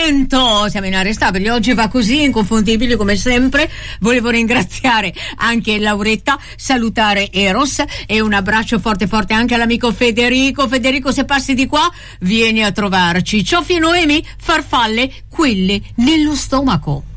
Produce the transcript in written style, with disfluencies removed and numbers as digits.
momento siamo inarrestabili, oggi va così, inconfondibili come sempre. Volevo ringraziare anche Lauretta, salutare Eros e un abbraccio forte forte anche all'amico Federico. Federico, se passi di qua vieni a trovarci. Cioffi e Noemi, farfalle, quelle nello stomaco.